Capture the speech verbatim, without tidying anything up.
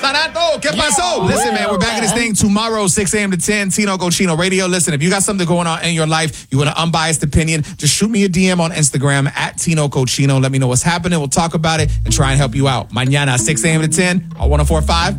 Tanato, ¿qué pasó? Listen, man, we're back in this thing tomorrow, six a.m. to ten, Tino Cochino Radio. Listen, if you got something going on in your life, you want an unbiased opinion, just shoot me a D M on Instagram at Tino Cochino. Let me know what's happening. We'll talk about it and try and help you out. Mañana, six a.m. to ten on one oh four point five